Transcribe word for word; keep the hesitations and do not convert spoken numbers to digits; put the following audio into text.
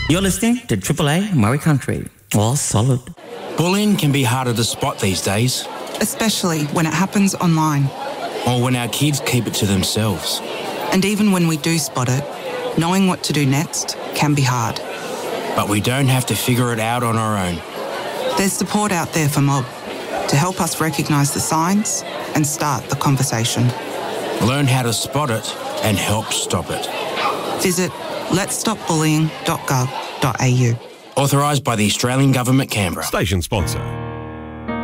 You're listening to Triple A Murray Country. All solid. Bullying can be harder to spot these days. Especially when it happens online. Or when our kids keep it to themselves. And even when we do spot it, knowing what to do next can be hard. But we don't have to figure it out on our own. There's support out there for Mob to help us recognise the signs and start the conversation. Learn how to spot it and help stop it. Visit lets stop bullying dot gov dot a u. Authorised by the Australian Government, Canberra. Station sponsor.